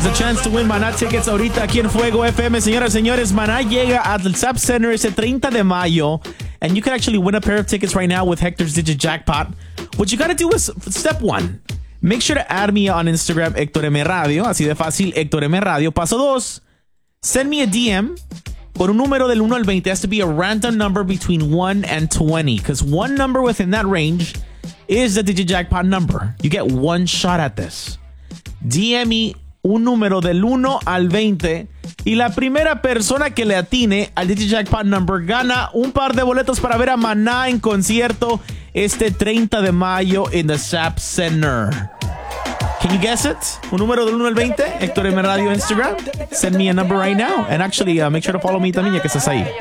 the chance to win Maná tickets ahorita aquí en Fuego FM. Señoras y señores, Maná llega al Zap Center ese 30 de mayo. And you can actually win a pair of tickets right now with Hector's Digit Jackpot. What you gotta do is, step one, make sure to add me on Instagram, Héctor M Radio. Así de fácil, Héctor M Radio. Paso 2, send me a DM con un número del 1 al 20. It has to be a random number between 1 and 20. Because one number within that range is the Digit Jackpot number. You get one shot at this. DM me un número del 1 al 20 y la primera persona que le atine al Digit Jackpot number gana un par de boletos para ver a Maná en concierto este 30 de mayo en the Zap Center. Can you guess it? Un número del 1 al 20, Héctor M Radio Instagram. Send me a number right now. And actually, make sure to follow me también ya que estás ahí.